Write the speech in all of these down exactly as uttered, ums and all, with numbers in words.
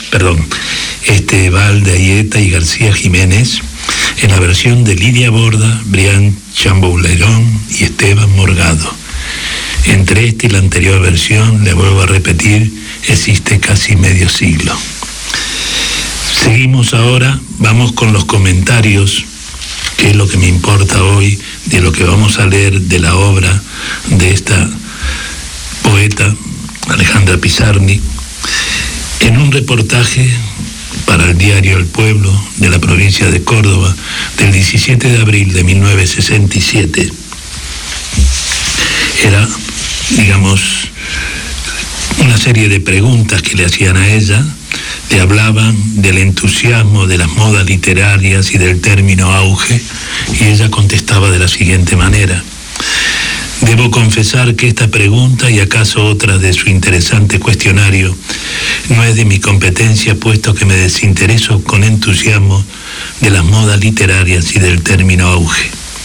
perdón, este Val de Ayeta y García Jiménez, en la versión de Lidia Borda, Brian Chambouleron y Esteban Morgado. Entre esta y la anterior versión, le vuelvo a repetir, existe casi medio siglo. Seguimos ahora, vamos con los comentarios, que es lo que me importa hoy, de lo que vamos a leer de la obra de esta poeta, Alejandra Pizarnik, en un reportaje para el diario El Pueblo de la provincia de Córdoba del diecisiete de abril de mil novecientos sesenta y siete. Era, digamos, una serie de preguntas que le hacían a ella, le hablaban del entusiasmo de las modas literarias y del término auge, y ella contestaba de la siguiente manera: debo confesar que esta pregunta y acaso otras de su interesante cuestionario no es de mi competencia, puesto que me desintereso con entusiasmo de las modas literarias y del término auge.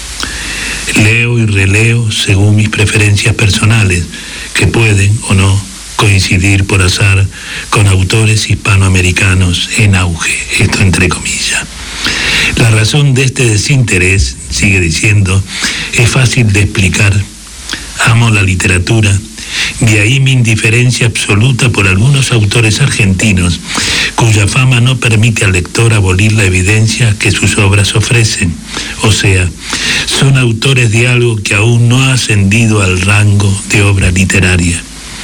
Leo y releo según mis preferencias personales, que pueden o no coincidir por azar con autores hispanoamericanos en auge, esto entre comillas. La razón de este desinterés, sigue diciendo, es fácil de explicar. Amo la literatura, de ahí mi indiferencia absoluta por algunos autores argentinos, cuya fama no permite al lector abolir la evidencia que sus obras ofrecen. O sea, son autores de algo que aún no ha ascendido al rango de obra literaria.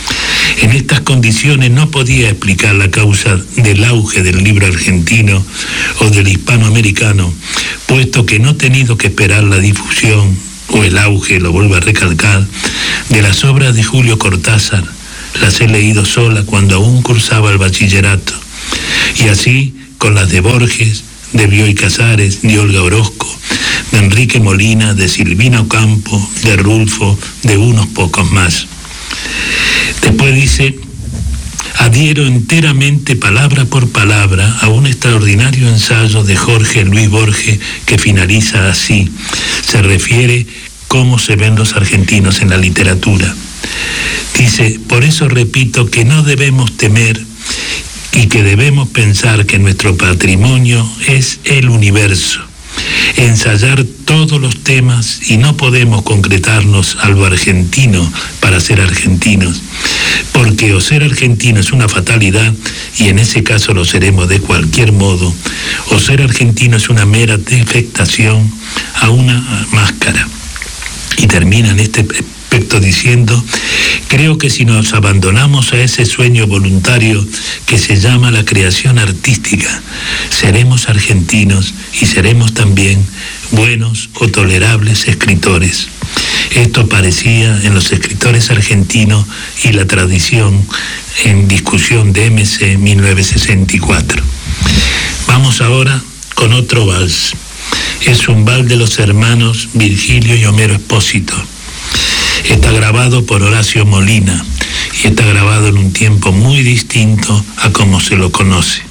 En estas condiciones no podía explicar la causa del auge del libro argentino o del hispanoamericano, puesto que no he tenido que esperar la difusión o el auge, lo vuelvo a recalcar, de las obras de Julio Cortázar. Las he leído sola cuando aún cursaba el bachillerato, y así con las de Borges, de Bioy Casares, de Olga Orozco, de Enrique Molina, de Silvina Ocampo, de Rulfo, de unos pocos más. Después dice: adhiero enteramente, palabra por palabra, a un extraordinario ensayo de Jorge Luis Borges que finaliza así. Se refiere cómo se ven los argentinos en la literatura. Dice: por eso repito que no debemos temer y que debemos pensar que nuestro patrimonio es el universo, ensayar todos los temas, y no podemos concretarnos a lo argentino para ser argentinos, porque o ser argentino es una fatalidad, y en ese caso lo seremos de cualquier modo, o ser argentino es una mera defectación a una máscara. Y termina en este aspecto diciendo: creo que si nos abandonamos a ese sueño voluntario que se llama la creación artística, seremos argentinos y seremos también buenos o tolerables escritores. Esto parecía en los escritores argentinos y la tradición en discusión de M C mil novecientos sesenta y cuatro. Vamos ahora con otro vals. Es un vals de los hermanos Virgilio y Homero Espósito. Está grabado por Horacio Molina y está grabado en un tiempo muy distinto a como se lo conoce.